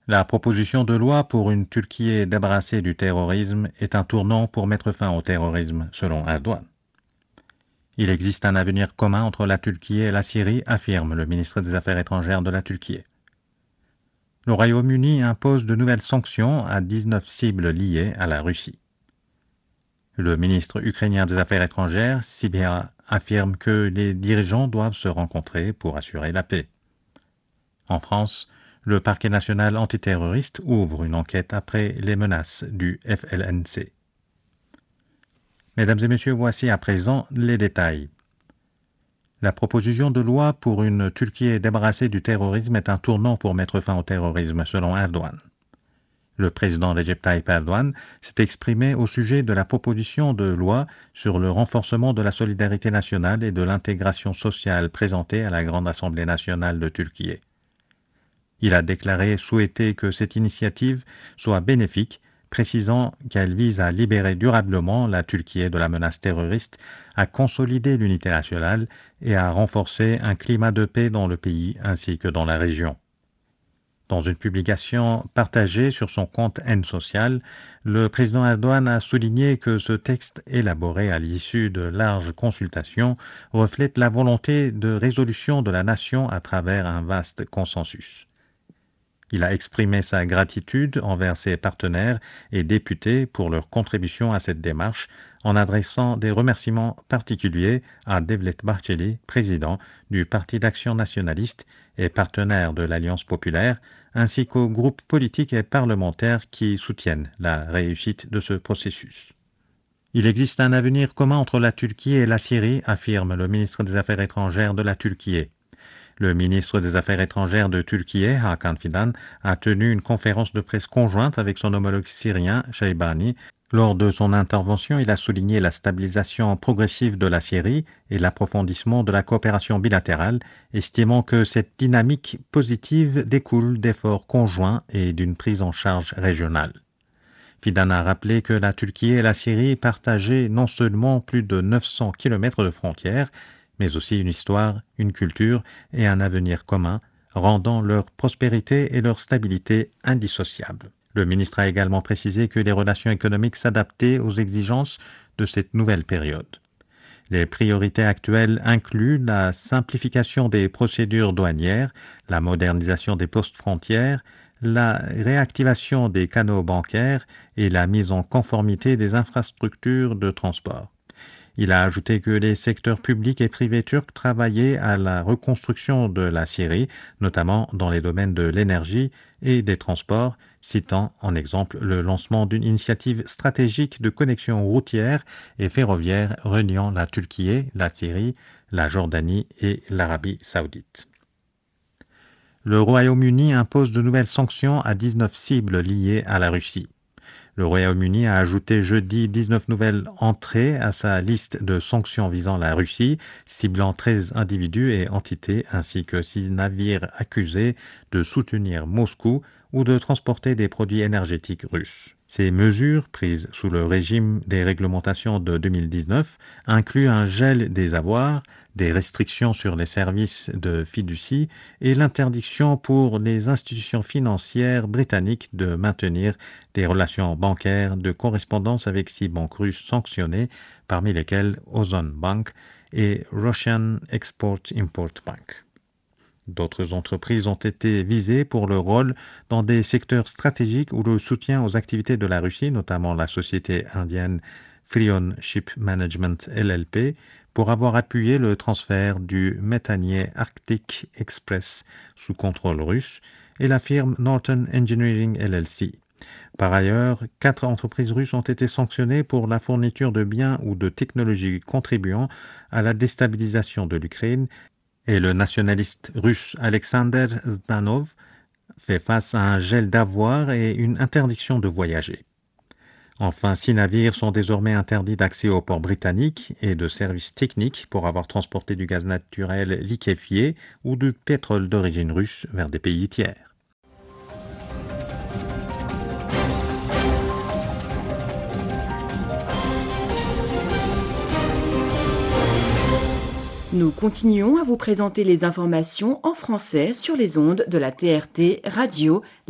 La proposition de loi pour une Turquie débarrassée du terrorisme est un tournant pour mettre fin au terrorisme, selon Erdogan. Il existe un avenir commun entre la Turquie et la Syrie, affirme le ministre des Affaires étrangères de la Turquie. Le Royaume-Uni impose de nouvelles sanctions à 19 cibles liées à la Russie. Le ministre ukrainien des Affaires étrangères, Sybiha, affirme que les dirigeants doivent se rencontrer pour assurer la paix. En France, le parquet national antiterroriste ouvre une enquête après les menaces du FLNC. Mesdames et messieurs, voici à présent les détails. La proposition de loi pour une Turquie débarrassée du terrorisme est un tournant pour mettre fin au terrorisme, selon Erdogan. Le président Recep Tayyip Erdogan s'est exprimé au sujet de la proposition de loi sur le renforcement de la solidarité nationale et de l'intégration sociale présentée à la Grande Assemblée nationale de Turquie. Il a déclaré souhaiter que cette initiative soit bénéfique, précisant qu'elle vise à libérer durablement la Turquie de la menace terroriste, à consolider l'unité nationale et à renforcer un climat de paix dans le pays ainsi que dans la région. Dans une publication partagée sur son compte N social, le président Erdogan a souligné que ce texte, élaboré à l'issue de larges consultations, reflète la volonté de résolution de la nation à travers un vaste consensus. Il a exprimé sa gratitude envers ses partenaires et députés pour leur contribution à cette démarche, en adressant des remerciements particuliers à Devlet Bahçeli, président du Parti d'action nationaliste et partenaire de l'Alliance populaire, ainsi qu'aux groupes politiques et parlementaires qui soutiennent la réussite de ce processus. Il existe un avenir commun entre la Turquie et la Syrie, affirme le ministre des Affaires étrangères de la Turquie. Le ministre des Affaires étrangères de Turquie, Hakan Fidan, a tenu une conférence de presse conjointe avec son homologue syrien, Shaybani. Lors de son intervention, il a souligné la stabilisation progressive de la Syrie et l'approfondissement de la coopération bilatérale, estimant que cette dynamique positive découle d'efforts conjoints et d'une prise en charge régionale. Fidan a rappelé que la Turquie et la Syrie partageaient non seulement plus de 900 km de frontières, mais aussi une histoire, une culture et un avenir commun, rendant leur prospérité et leur stabilité indissociables. Le ministre a également précisé que les relations économiques s'adaptaient aux exigences de cette nouvelle période. Les priorités actuelles incluent la simplification des procédures douanières, la modernisation des postes frontières, la réactivation des canaux bancaires et la mise en conformité des infrastructures de transport. Il a ajouté que les secteurs publics et privés turcs travaillaient à la reconstruction de la Syrie, notamment dans les domaines de l'énergie et des transports, citant en exemple le lancement d'une initiative stratégique de connexion routière et ferroviaire reliant la Turquie, la Syrie, la Jordanie et l'Arabie saoudite. Le Royaume-Uni impose de nouvelles sanctions à 19 cibles liées à la Russie. Le Royaume-Uni a ajouté jeudi 19 nouvelles entrées à sa liste de sanctions visant la Russie, ciblant 13 individus et entités ainsi que 6 navires accusés de soutenir Moscou ou de transporter des produits énergétiques russes. Ces mesures, prises sous le régime des réglementations de 2019, incluent un gel des avoirs, des restrictions sur les services de fiducie et l'interdiction pour les institutions financières britanniques de maintenir des relations bancaires de correspondance avec 6 banques russes sanctionnées, parmi lesquelles Ozon Bank et Russian Export-Import Bank. D'autres entreprises ont été visées pour leur rôle dans des secteurs stratégiques ou le soutien aux activités de la Russie, notamment la société indienne Freon Ship Management LLP, pour avoir appuyé le transfert du méthanier Arctic Express sous contrôle russe, et la firme Norton Engineering LLC. Par ailleurs, 4 entreprises russes ont été sanctionnées pour la fourniture de biens ou de technologies contribuant à la déstabilisation de l'Ukraine, et le nationaliste russe Alexander Zdanov fait face à un gel d'avoirs et une interdiction de voyager. Enfin, 6 navires sont désormais interdits d'accès aux ports britanniques et de services techniques pour avoir transporté du gaz naturel liquéfié ou du pétrole d'origine russe vers des pays tiers. Nous continuons à vous présenter les informations en français sur les ondes de la TRT Radio.